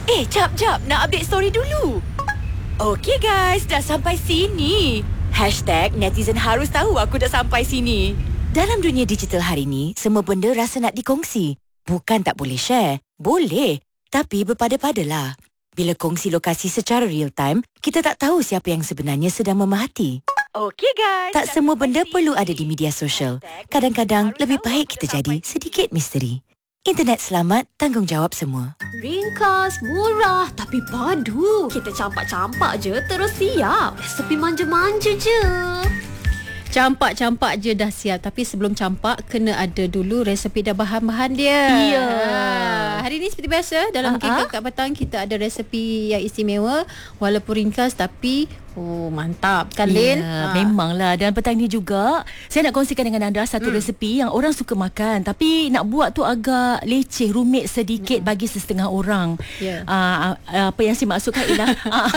Jap. Nak update story dulu. Okey guys, dah sampai sini. #netizen harus tahu aku dah sampai sini. Dalam dunia digital hari ni, semua benda rasa nak dikongsi. Bukan tak boleh share. Boleh. Tapi berpada-padalah. Bila kongsi lokasi secara real time, kita tak tahu siapa yang sebenarnya sedang memerhati. Okey guys. Tak semua benda perlu ada di media sosial. Kadang-kadang lebih baik kita jadi sedikit misteri. Internet selamat, tanggungjawab semua. Ringkas, murah tapi padu. Kita campak-campak je terus siap. Resepi manja-manja je. Campak-campak je dah siap. Tapi sebelum campak, kena ada dulu resepi dan bahan-bahan dia. Ya. Hari ni seperti biasa, dalam Kekal Kat Petang kita ada resepi yang istimewa. Walaupun ringkas tapi mantap kan, Lin? Memanglah. Dan petang ni juga saya nak kongsikan dengan anda satu resepi yang orang suka makan, tapi nak buat tu agak leceh, rumit sedikit bagi sesetengah orang. Apa yang saya maksudkan ialah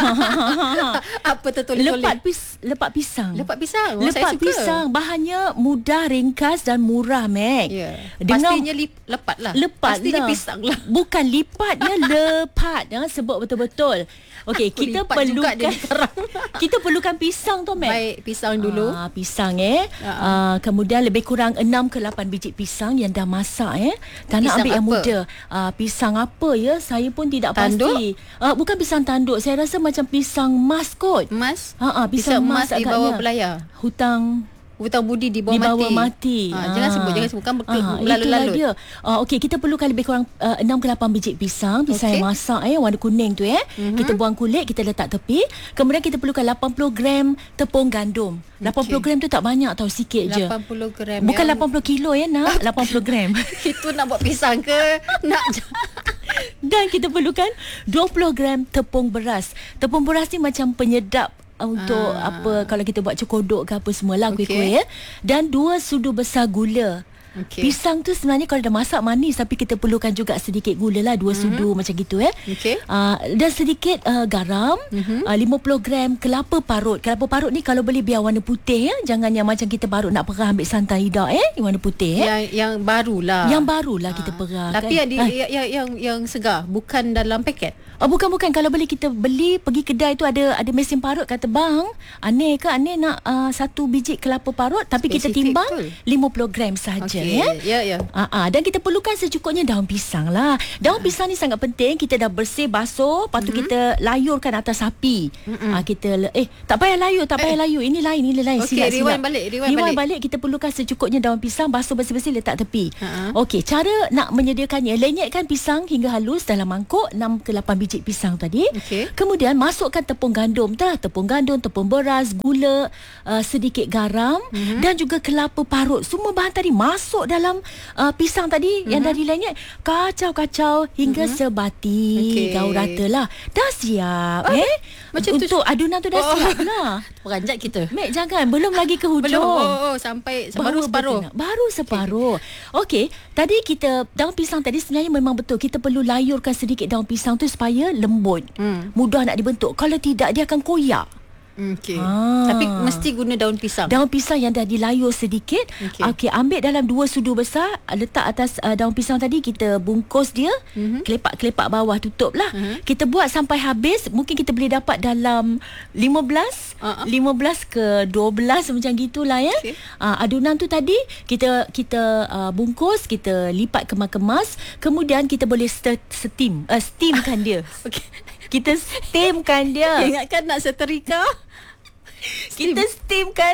apa tertulis? lepak pisang. Lepak pisang. Lepak pisang. Bahannya mudah, ringkas dan murah, Mac. Pastinya lepat lah. Pastinya pisang lah. Bukan lipatnya, lepat. Sebut betul-betul. Okey, kita perlukan kita perlukan pisang tu, Mac. Baik, pisang dulu. Pisang kemudian lebih kurang 6 ke 8 biji pisang yang dah masak Tak nak ambil yang muda. Pisang apa ya? Saya pun tidak pasti. Bukan pisang tanduk. Saya rasa macam pisang mas kot. Mas? Pisang mas di bawah belayar. Hutang budi di bawah mati. Jangan sebut kan berlalu-lalu. Dia. Okey, kita perlukan lebih kurang 6 ke 8 biji pisang yang masak warna kuning tu Kita buang kulit, kita letak tepi. Kemudian kita perlukan 80 gram tepung gandum. 80 gram tu tak banyak tau, sikit je. 80 gram. Bukan 80 kilo nak 80 gram. Itu nak buat pisang ke? Dan kita perlukan 20 gram tepung beras. Tepung beras ni macam penyedap untuk kalau kita buat cokodok ke apa semualah, kuih-kuih dan 2 sudu besar gula. Pisang tu sebenarnya kalau dah masak manis, tapi kita perlukan juga sedikit gula lah, 2 sudu macam gitu dan sedikit garam, 50 gram kelapa parut. Kelapa parut ni kalau boleh biar warna putih jangan yang macam kita baru nak perah ambil santan hidak warna putih yang barulah. Yang barulah kita perah. Tapi yang segar, bukan dalam paket. Bukan. Kalau boleh kita beli, pergi kedai tu ada mesin parut, kata bang, aneh nak 1 biji kelapa parut, tapi kita timbang 50 gram sahaja. Dan kita perlukan secukupnya daun pisang lah. Daun pisang ni sangat penting. Kita dah bersih, basuh, lepas tu kita layurkan atas api. Tak payah layur. Ini lain. Okey, rewind balik. Kita perlukan secukupnya daun pisang, basuh bersih-bersih, letak tepi. Okey, cara nak menyediakannya, lenyekkan pisang hingga halus dalam mangkuk, 6 ke 8 biji pisang tadi. Kemudian masukkan tepung gandum, tepung beras, gula, sedikit garam dan juga kelapa parut. Semua bahan tadi masuk dalam pisang tadi yang dah dilenyek. Kacau hingga sebati, gaul rata lah. Dah siap macam untuk adunan tu dah siap lah. Peranjat kita, Mek, jangan, belum lagi ke hujung. Sampai baru separuh. Okey, tadi kita daun pisang tadi sebenarnya memang betul kita perlu layurkan sedikit daun pisang tu supaya lembut, mudah nak dibentuk. Kalau tidak, dia akan koyak. Tapi mesti guna daun pisang. Daun pisang yang dah dilayur sedikit. Okey, ambil dalam 2 sudu besar, letak atas daun pisang tadi, kita bungkus dia, kelepak-kelepak bawah, tutup lah. Kita buat sampai habis. Mungkin kita boleh dapat dalam 15 ke 12 macam gitulah adunan tu tadi kita bungkus, kita lipat kemas-kemas, kemudian kita boleh steamkan dia. Kita steamkan dia. Ingatkan nak setrika. Kita steamkan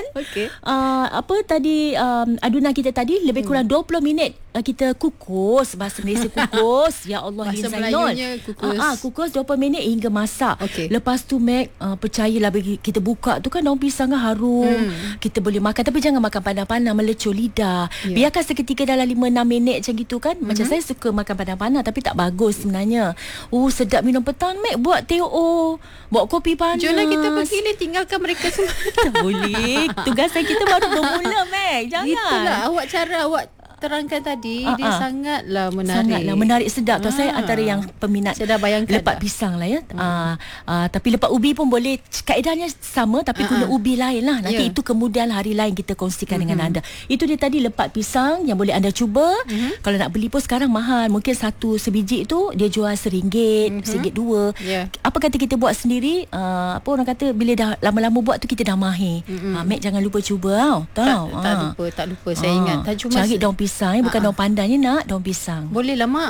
adunan kita tadi lebih kurang 20 minit. Kita kukus, bahasa Malaysia kukus. Ya Allah, bahasa Melayunya kukus 20 minit hingga masak. Lepas tu, Mac, percayalah, kita buka tu kan daun pisang kan harum. Kita boleh makan, tapi jangan makan panas-panas, melecur lidah. Biarkan seketika dalam 5-6 minit macam gitu kan. Macam saya suka makan panas-panas, tapi tak bagus sebenarnya. Sedap minum petang, Mac. Buat teh-o, buat kopi panas. Jomlah kita pergi ni, tinggalkan mereka semua. Tak boleh. Tugasan kita baru bermula, Mac. Jangan. Itulah awak terangkan tadi dia sangatlah menarik. Sangatlah menarik, sedap. Tahu saya antara yang peminat Saya dah bayangkan lepat dah. pisang lah ya. Tapi lepat ubi pun boleh. Kaedahnya sama tapi guna ubi lain lah. Nanti itu kemudian hari lain kita kongsikan dengan anda. Itu dia tadi lepat pisang yang boleh anda cuba. Kalau nak beli pun sekarang mahal. Mungkin satu sebiji tu dia jual RM1, RM1.2. Apa kata kita buat sendiri? Apa orang kata bila dah lama-lama buat tu kita dah mahir. Mek jangan lupa cuba tau. Tak lupa saya ingat. Cuma cari daun pisang bukan daun pandan ni, nak daun pisang. boleh lah mak.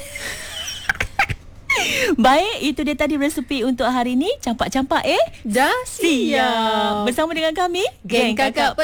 Baik, itu dia tadi resepi untuk hari ni. Campak-campak Dah siap. bersama dengan kami Geng Kakak